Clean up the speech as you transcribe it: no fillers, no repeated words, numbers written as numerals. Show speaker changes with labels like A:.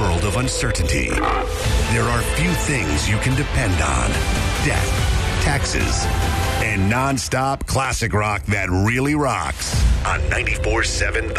A: world of uncertainty, there are few things you can depend on. Death, taxes, and nonstop classic rock that really rocks on 94.7